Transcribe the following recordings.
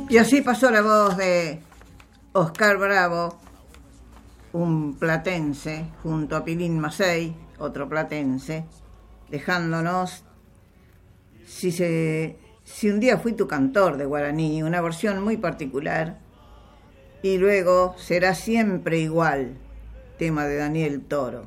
Y así pasó la voz de Oscar Bravo, un platense, junto a Pilín Macei, otro platense, dejándonos Si un día fui tu cantor de guaraní, una versión muy particular, y luego Será siempre igual, tema de Daniel Toro.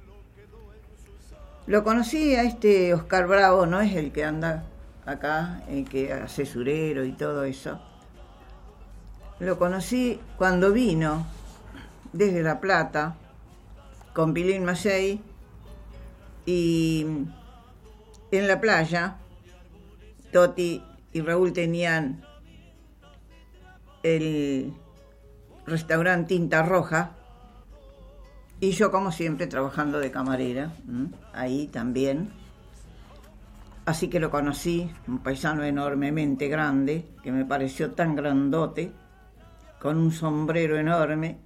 Lo conocí a este Oscar Bravo, no es el que anda acá, el que hace surero y todo eso. Lo conocí cuando vino desde La Plata con Pilín Macei, y en la playa Toti y Raúl tenían el restaurante Tinta Roja y yo, como siempre, trabajando de camarera ahí también. Así que lo conocí, un paisano enormemente grande, que me pareció tan grandote, con un sombrero enorme,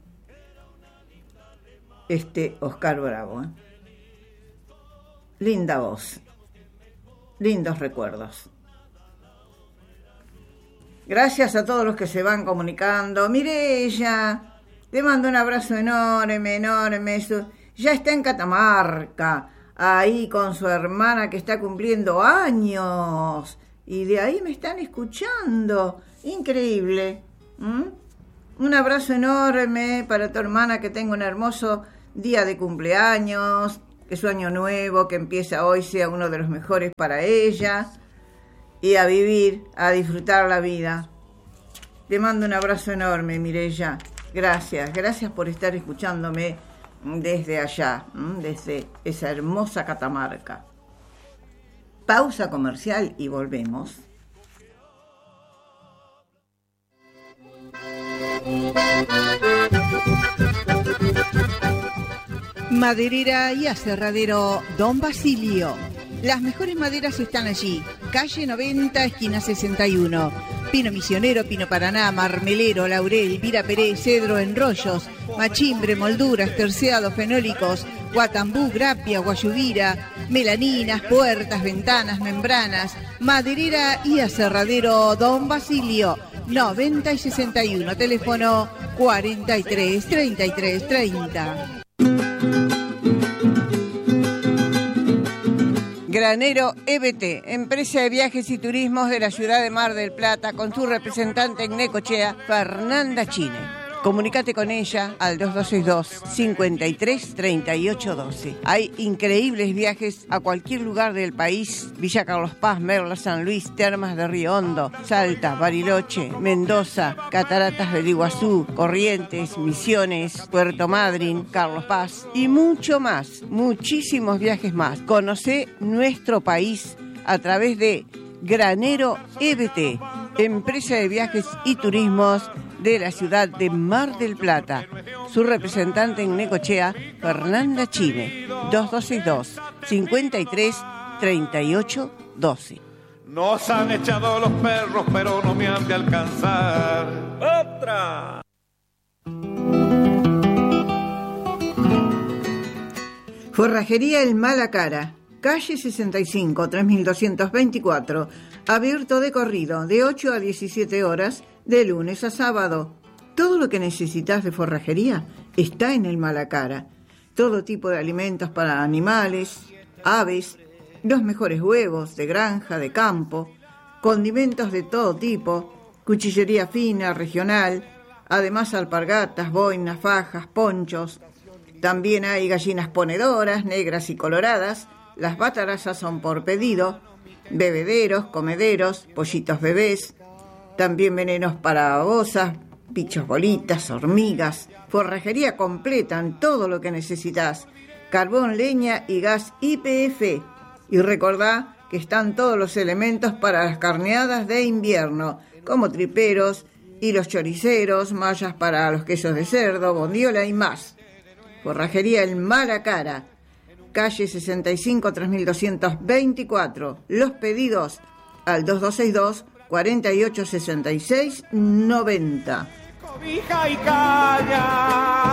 Oscar Bravo. Linda voz, lindos recuerdos. Gracias a todos los que se van comunicando. Mireya, te mando un abrazo enorme, enorme. Ya está en Catamarca, ahí con su hermana que está cumpliendo años. Y de ahí me están escuchando. Increíble. Un abrazo enorme para tu hermana, que tenga un hermoso día de cumpleaños, que su año nuevo, que empieza hoy, sea uno de los mejores para ella. Y a vivir, a disfrutar la vida. Te mando un abrazo enorme, Mireya. Gracias por estar escuchándome desde allá, desde esa hermosa Catamarca. Pausa comercial y volvemos. Maderera y aserradero Don Basilio. Las mejores maderas están allí. Calle 90, esquina 61. Pino misionero, pino paraná, marmelero, laurel, vira peré, cedro en rollos, machimbre, molduras, terciados, fenólicos, guatambú, grapia, guayubira, melaninas, puertas, ventanas, membranas. Maderera y aserradero Don Basilio. 90 y 61. Teléfono 43 33 30. Granero EBT, empresa de viajes y turismos de la ciudad de Mar del Plata, con su representante en Necochea, Fernanda Chine. Comunícate con ella al 2262 53 38 12. Hay increíbles viajes a cualquier lugar del país: Villa Carlos Paz, Merla, San Luis, Termas de Río Hondo, Salta, Bariloche, Mendoza, Cataratas del Iguazú, Corrientes, Misiones, Puerto Madryn, Carlos Paz y mucho más, muchísimos viajes más. Conoce nuestro país a través de Granero EBT, empresa de viajes y turismos de la ciudad de Mar del Plata. Su representante en Necochea, Fernanda Chine. 2262 53 38 12. Nos han echado los perros, pero no me han de alcanzar. ¡Otra! Forrajería El Malacara, calle 65, 3224, abierto de corrido, de 8 a 17 horas, de lunes a sábado. Todo lo que necesitas de forrajería está en El Malacara. Todo tipo de alimentos para animales, aves, los mejores huevos de granja, de campo, condimentos de todo tipo, cuchillería fina, regional, además alpargatas, boinas, fajas, ponchos. También hay gallinas ponedoras, negras y coloradas. Las batarazas son por pedido, bebederos, comederos, pollitos bebés, también venenos para babosas, bichos bolitas, hormigas, forrajería completa en todo lo que necesitas, carbón, leña y gas YPF. Y recordá que están todos los elementos para las carneadas de invierno, como triperos, hilos choriceros, mallas para los quesos de cerdo, bondiola y más. Forrajería El Malacara, calle 65, 3224. Los pedidos al 2262 48 66 90. Cobija y caña.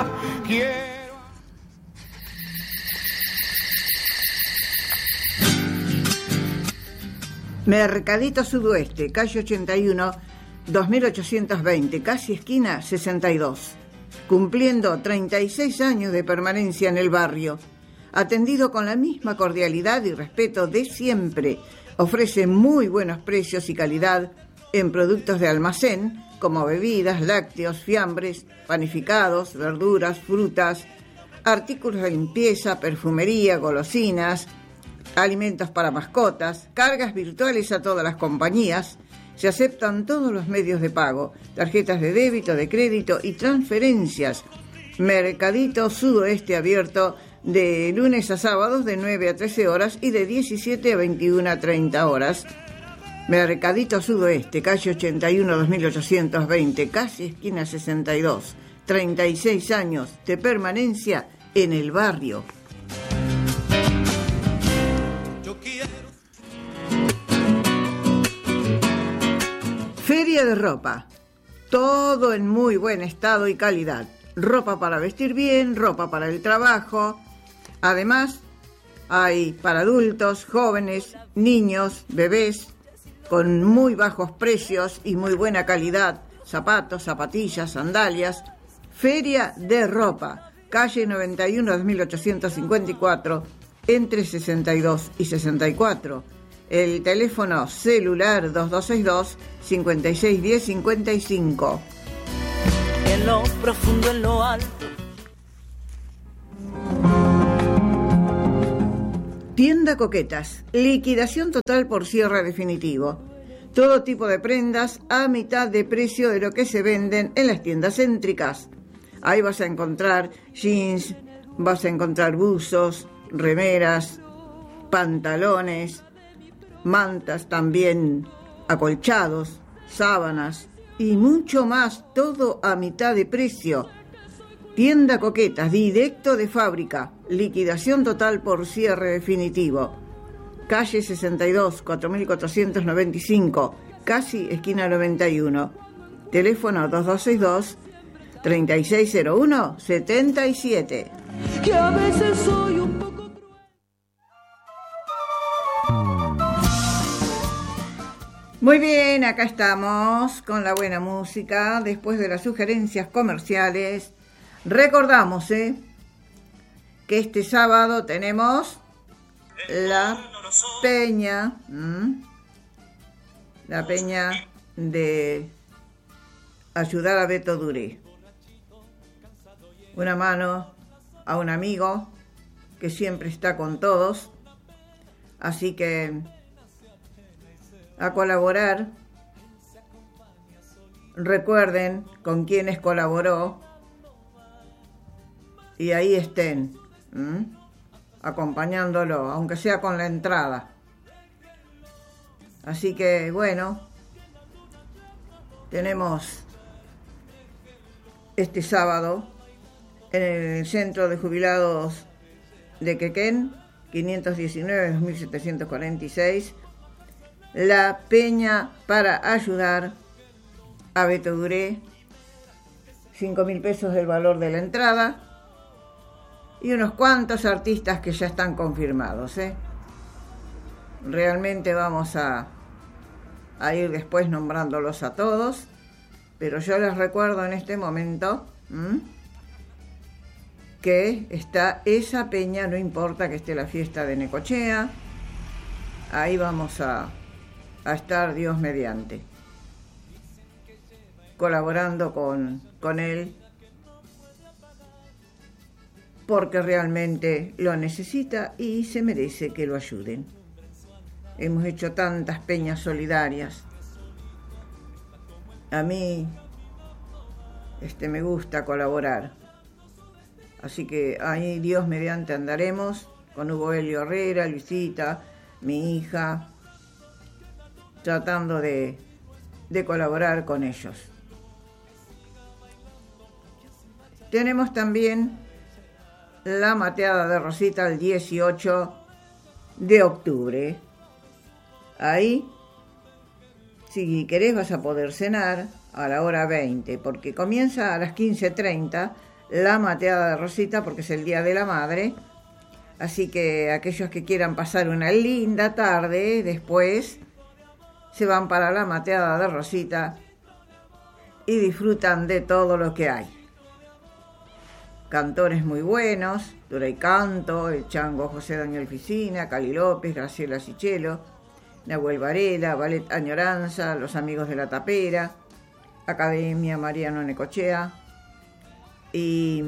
Mercadito Sudoeste, calle 81, 2820, casi esquina 62. Cumpliendo 36 años de permanencia en el barrio. Atendido con la misma cordialidad y respeto de siempre. Ofrece muy buenos precios y calidad en productos de almacén, como bebidas, lácteos, fiambres, panificados, verduras, frutas, artículos de limpieza, perfumería, golosinas, alimentos para mascotas, cargas virtuales a todas las compañías. Se aceptan todos los medios de pago, tarjetas de débito, de crédito y transferencias. Mercadito Sudoeste abierto de lunes a sábados de 9 a 13 horas y de 17 a 21 a 30 horas. Mercadito Sudoeste, calle 81, 2820, casi esquina 62. 36 años de permanencia en el barrio. Feria de ropa. Todo en muy buen estado y calidad. Ropa para vestir bien, ropa para el trabajo. Además, hay para adultos, jóvenes, niños, bebés, con muy bajos precios y muy buena calidad. Zapatos, zapatillas, sandalias. Feria de ropa. Calle 91, 2854, entre 62 y 64. El teléfono celular 2262-5610-55. En lo profundo, en lo alto. Tienda Coquetas. Liquidación total por cierre definitivo. Todo tipo de prendas a mitad de precio de lo que se venden en las tiendas céntricas. Ahí vas a encontrar jeans, vas a encontrar buzos, remeras, pantalones, mantas también, acolchados, sábanas y mucho más, todo a mitad de precio. Tienda Coquetas, directo de fábrica, liquidación total por cierre definitivo. Calle 62, 4495, casi esquina 91. Teléfono 2262-3601-77. Que a veces soy un poco cruel. Muy bien, acá estamos con la buena música. Después de las sugerencias comerciales, recordamos que este sábado tenemos la peña, la peña de ayudar a Beto Duré. Una mano a un amigo que siempre está con todos, así que a colaborar. Recuerden con quienes colaboró y ahí estén, acompañándolo, aunque sea con la entrada. Así que bueno, tenemos este sábado en el Centro de Jubilados de Quequén, 519-2746, la peña para ayudar a Beto Duré, 5.000 pesos el valor de la entrada y unos cuantos artistas que ya están confirmados. Realmente vamos a ir después nombrándolos a todos, pero yo les recuerdo en este momento que está esa peña, no importa que esté la fiesta de Necochea, ahí vamos a estar, Dios mediante, colaborando con él, porque realmente lo necesita y se merece que lo ayuden. Hemos hecho tantas peñas solidarias. A mí me gusta colaborar. Así que ahí, Dios mediante, andaremos con Hugo Helio Herrera, Luisita, mi hija, tratando de colaborar con ellos. Tenemos también la mateada de Rosita el 18 de octubre. Ahí, si querés, vas a poder cenar a la hora 20, porque comienza a las 15:30 la mateada de Rosita, porque es el Día de la Madre. Así que aquellos que quieran pasar una linda tarde, después se van para la mateada de Rosita y disfrutan de todo lo que hay. Cantores muy buenos, Duray Canto, el Chango José Daniel Ficina, Cali López, Graciela Sichelo, Nahuel Varela, Ballet Añoranza, Los Amigos de la Tapera, Academia Mariano Necochea y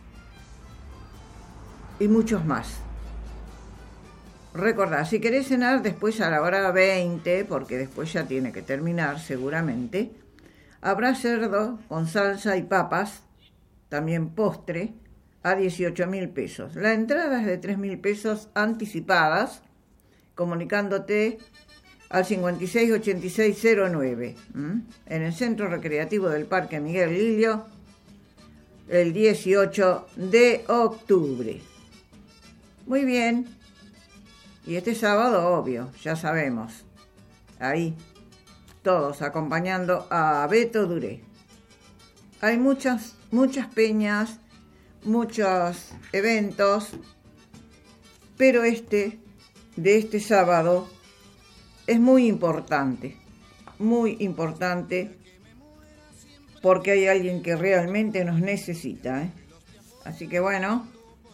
muchos más. Recordá, si querés cenar después a la hora 20, porque después ya tiene que terminar seguramente, habrá cerdo con salsa y papas, también postre, a 18.000 pesos. La entrada es de 3.000 pesos anticipadas, comunicándote al 568609, en el Centro Recreativo del Parque Miguel Lillo, el 18 de octubre. Muy bien. Y este sábado, obvio, ya sabemos, ahí, todos acompañando a Beto Duré. Hay muchas peñas, muchos eventos, pero de este sábado es muy importante, porque hay alguien que realmente nos necesita, Así que bueno,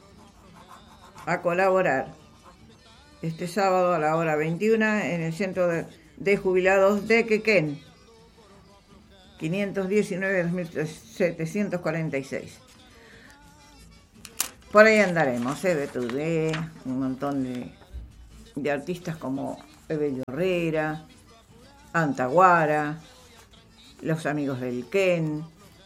a colaborar este sábado a la hora 21 en el Centro de Jubilados de Quequén, 519-2746. Por ahí andaremos, Beto Duré, un montón de artistas como Evelio Herrera, Antaguara, Los Amigos del Ken,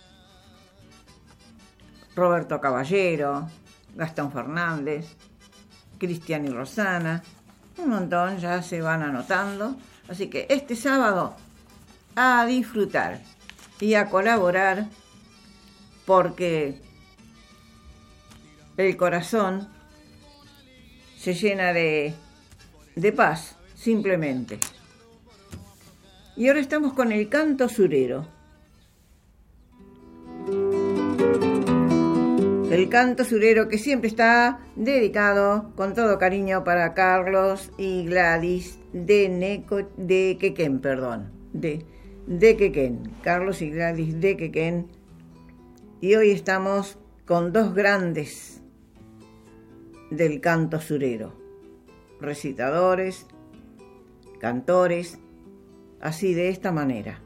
Roberto Caballero, Gastón Fernández, Cristian y Rosana, un montón ya se van anotando. Así que este sábado a disfrutar y a colaborar, porque el corazón se llena de paz, simplemente. Y ahora estamos con el canto surero. El canto surero que siempre está dedicado con todo cariño para Carlos y Gladys de Quequén, de Quequén, Carlos y Gladys de Quequén. Y hoy estamos con dos grandes del canto surero, recitadores, cantores, así de esta manera.